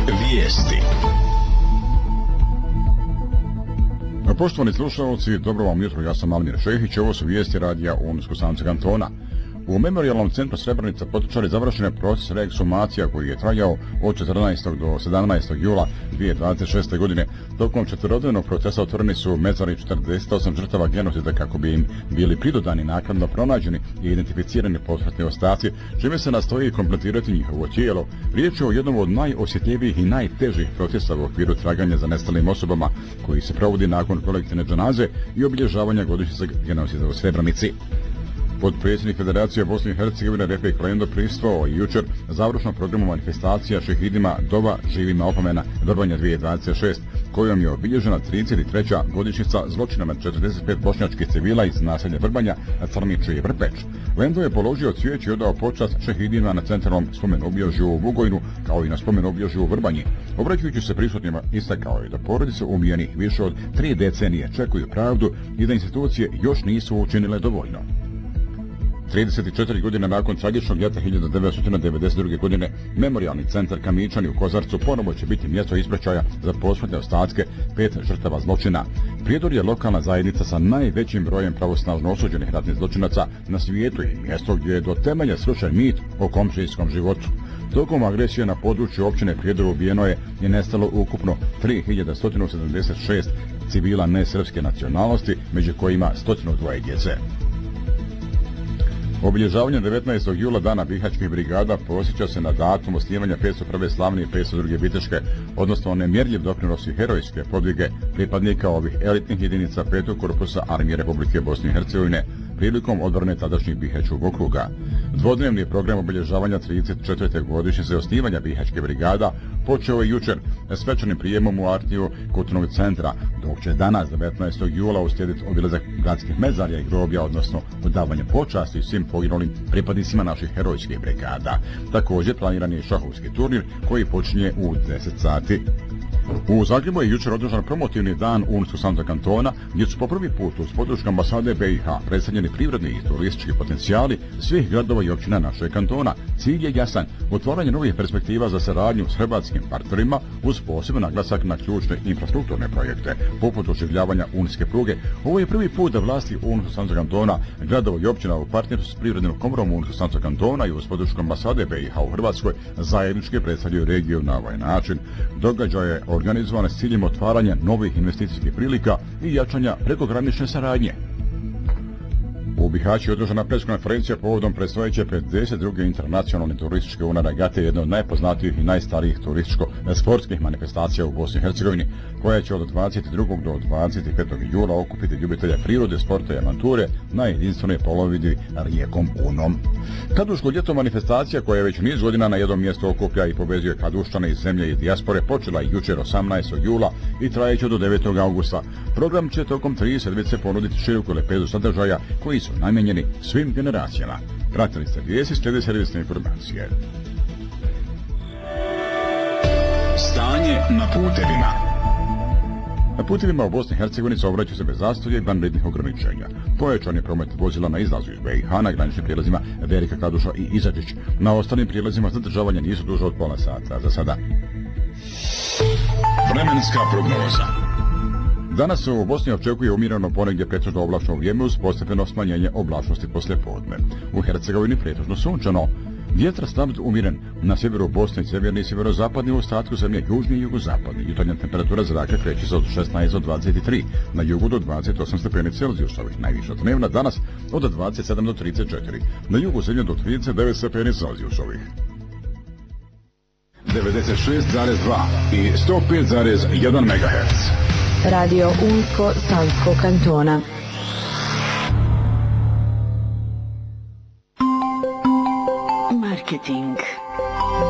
Vijesti. Poštovani slušalci, dobro vam jutro, ja sam Almir Šehić, ovo su vijesti radija Unsko-Sanskog kantona. U Memorijalnom centru Srebrenica potičari završen je proces reeksumacija koji je trajao od 14. do 17. jula 2026. godine. Tokom četverodnevnog procesa otvoreni su mezari 48 žrtava genocida kako bi im bili pridodani naknadno pronađeni i identificirani posmrtni ostaci, čime se nastoji kompletirati njihovo tijelo. Riječ je o jednom od najosjetljivijih i najtežih procesa u okviru traganja za nestalim osobama koji se provodi nakon kolektivne dženaze i obilježavanja godišnjice genocida u Srebrenici. Potpredsjednik Federacije Bosne i Hercegovine Refik Lendo prisustvovao jučer završnom programu manifestacija šehidima Dova živima opomena Vrbanja 2026, kojom je obilježena 33. godišnjica zločina nad 45 bošnjačkih civila iz naselja Vrbanja, Crniče i Vrpeć. Lendo je položio cvijeće i odao počast šehidima na centralnom spomen-obilježju u Bugojnu, kao i na spomen-obilježju u Vrbanji. Obraćajući se prisutnima, istakao je da porodice ubijenih više od 3 decenije čekuju pravdu i da institucije još nisu učinile dovoljno. 34 godine nakon tragičnog ljeta 1992. godine, Memorijalni centar Kamičani u Kozarcu ponovo će biti mjesto ispraćaja za posmrtne ostatke 5 žrtava zločina. Prijedor je lokalna zajednica sa najvećim brojem pravosnažno osuđenih ratnih zločinaca na svijetu i mjesto gdje je do temelja srušen mit o komšijskom životu. Tokom agresije na području općine Prijedor ubijeno je i nestalo ukupno 3176 civila nesrpske nacionalnosti, među kojima 102 djece. Obilježavanje 19. jula dana bihaćkih brigada posjeća se na datum osnivanja 501. slavne i 502. biteške, odnosno nemjerljiv doprinos i herojske podvige pripadnika ovih elitnih jedinica 5. korpusa Armije Republike Bosne i Hercegovine prilikom odbrane tadašnjih Bihaćkog okruga. Dvodnevni program obilježavanja 34. godišnjice osnivanja bihaćke brigada počeo je jučer svečanim prijemom u Artiju kulturnog centra, dok će danas 19. jula uslijediti obilazak gradskih mezarja i groblja, odnosno odavanje počasti svim poginulim pripadnicima naših herojskih brigada. Također planiran je šahovski turnir koji počinje u 10 sati. U Zagrebu je jučer održan promotivni dan Unsko-Sanskog kantona, gdje su po prvi put uz podršku ambasade BiH predstavljeni privredni i turistički potencijali svih gradova i općina našeg kantona. Cilj je jasan, otvaranje novih perspektiva za saradnju s hrvatskim partnerima uz poseban naglasak na ključne infrastrukturne projekte, poput oživljavanja unijske pruge. Ovo je prvi put da vlasti Unsko-Sanskog kantona, gradova i općina u partnerstvu s privrednim komorom Unsko-Sanskog kantona i uz podršku ambasade BiH u Hrvatskoj zajednički predstavljaju regiju na ovaj način. Događaj je organizovane s ciljem otvaranja novih investicijskih prilika i jačanja prekogranične saradnje. U Bihaću je održana preskonferencija povodom predstojeće 52. internacionalne turističke UNARAGATE, jedne od najpoznatijih i najstarijih turističko-sportskih manifestacija u Bosni i Hercegovini, koja će od 22. do 25. jula okupiti ljubitelje prirode, sporta i avanture na jedinstvenoj polovidi rijekom Unom. Kaduško ljeto manifestacija, koja već niz godina na jednom mjestu okuplja i povezuje Kaduščane iz zemlje i dijaspore, počela je jučer 18. jula i trajeće do 9. augusta. Program će tokom 3 sedmice ponuditi široku lepezu sadržaja koji su namijenjeni svim generacijama. Pratili ste vijesti, slijede servisne informacije. Stanje na putevima. Na putevima u Bosni i Hercegovini saobraćaju se bez zastoja i vanrednih ograničenja. Pojačan je promet vozila na izlazu iz BiH na graničnim prijelazima Velika Kladuša i Izačić. Na ostalim prijelazima zadržavanja nisu duže od pola sata za sada. Vremenska prognoza. Danas se u Bosni očekuje umjereno ponegdje pretežno oblačno vrijeme uz postepeno smanjenje oblačnosti poslijepodne. U Hercegovini pretežno sunčano. Vjetar slab umjeren na sjeveru Bosne i sjeverni i sjeverozapadni, u ostatku zemlje južni i jugozapadni. Jutarnja temperatura zraka kreće se od 16 do 23, na jugu do 28 stepeni Celzijusovih. Najviša dnevna danas od 27 do 34, na jugu zemlje do 39 stepeni Celzijusovih. 96,2 i 105,1 MHz. Radio Unsko-Sanskog kantona. Marketing.